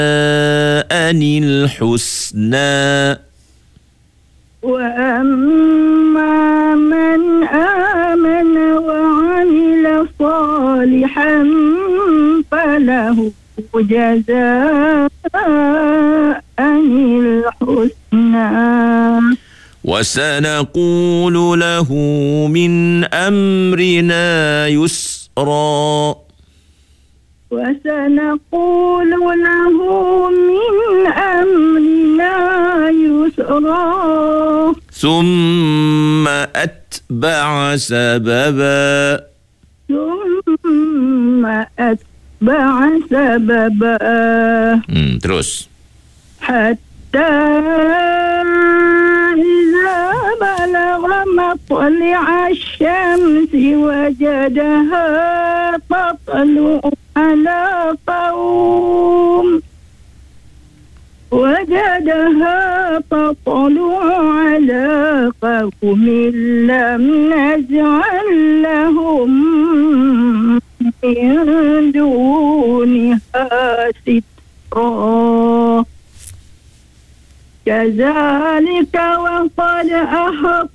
الحسنى وأما من آمن وعمل صالحا فله جزاء الحسنى وسنقول له من أمرنا يسرا وسنقول له من أمرنا يسرا ثم أتبع سببا ثم أتبع سببا terus حتى إذا بلغ مطلع الشمس وجدها تطلع على قوم لم نجعل لهم من دونها سترا كذلك وقد أحط